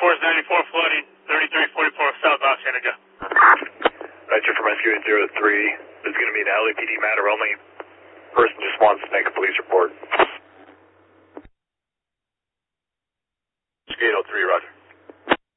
Force 94 flooding, 3344 South Los Angeles. Roger from Rescue 803. This is going to be an LAPD matter only. Person just wants to make a police report.